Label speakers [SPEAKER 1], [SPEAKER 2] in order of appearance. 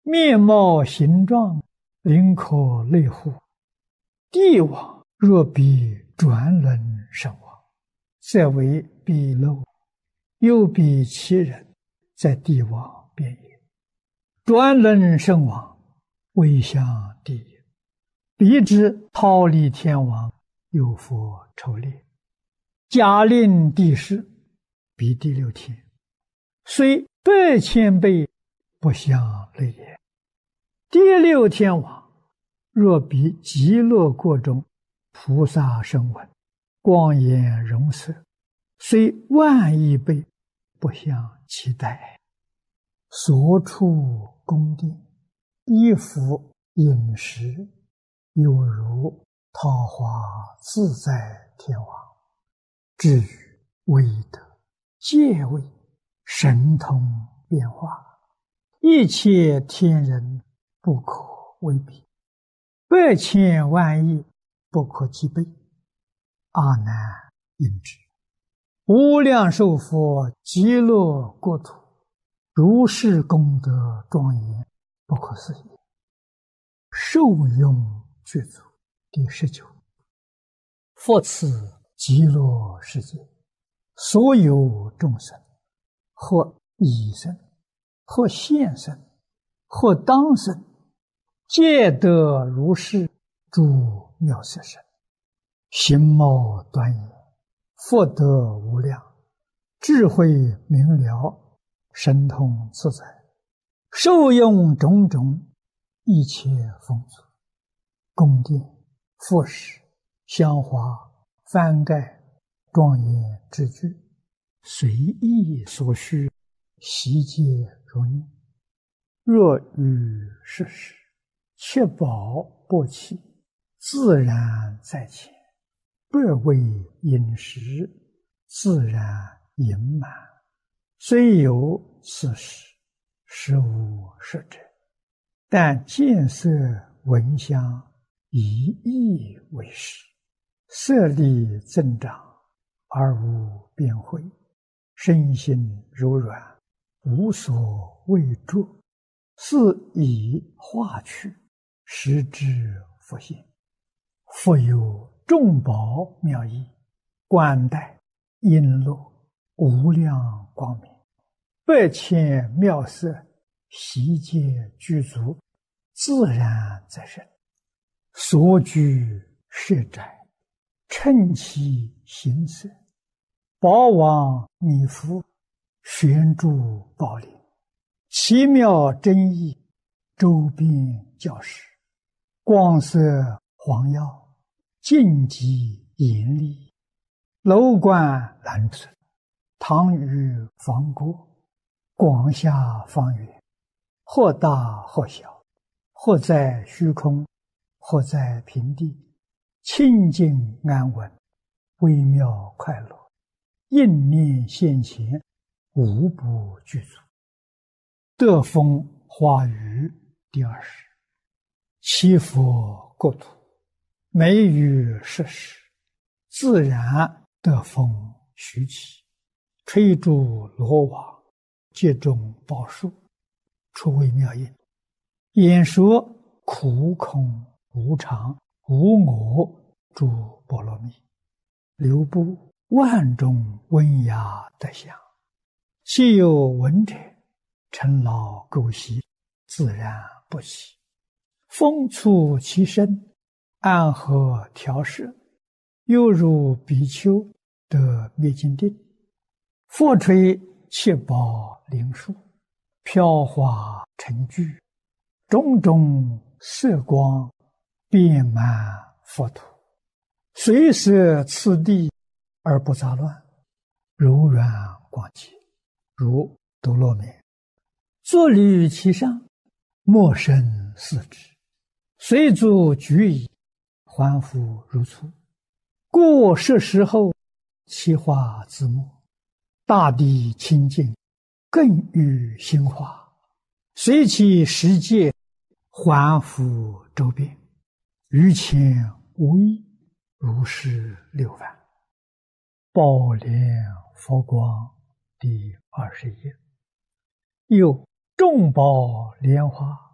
[SPEAKER 1] 面貌形状，灵可类乎？帝王若比转轮身亡，则为鄙陋；又比其人，在帝王边也。转轮身亡，未向帝也。彼之忉利天王，有佛抽列，假令帝释，彼第六天，虽8,000倍，不相类也。第六天王若比极乐国中菩萨声闻，光颜容色，虽万亿倍，不相期待。所处宫殿，衣服饮食，有如桃花自在天王。至于威德、戒位、神通变化，一切天人不可为比，8,000万亿不可计备。阿难应之。无量寿佛极乐国土，如是功德庄严，不可思议。受用具足。第19。复此极乐世界，所有众生，或已生，或现生，或当生，皆得如是诸妙色身，形貌端严，福德无量，智慧明了，神通自在，受用种种一切丰足，宫殿、服饰、香花、幡盖、庄严之具，随意所需，悉皆如念。若遇世事，切宝不起，自然在前，不为饮食，自然盈满。虽有此事，实无实者，但见色闻香，以意为实，色力增长，而无边慧，身心柔软，无所畏著，是以化去，实之复现。复有众宝妙义，冠带璎珞，无量光明，8,000妙色，悉皆具足，自然在身。所居舍宅，称其形色，宝王弥覆，悬诸宝林，奇妙真意，周边教室，光色黄耀，净极严厉，楼观蓝纯，堂宇方郭，广厦方圆，或大或小，或在虚空，或在平地，清净安稳，微妙快乐，应念现前，无不具足。得风花雨第20。其佛国土，每于世时，自然得风徐起，吹诸罗网，接种宝树，出微妙音，演说苦空无常无我诸波罗蜜，流布万种温雅德相。既有闻者，尘劳垢习，自然不起。风触其身，安和调摄，犹如比丘得灭尽定。复吹七宝灵树，飘华成聚，种种色光，遍满佛土，随摄次第而不杂乱，柔软广洁，如多罗面。坐立其上，莫生四肢，随足举矣，还复如初。故是时候，其化自没，大地清净，更与心化，随其世界，还复周遍，于前无异，如是6万。宝莲佛光第21页。又众宝莲花，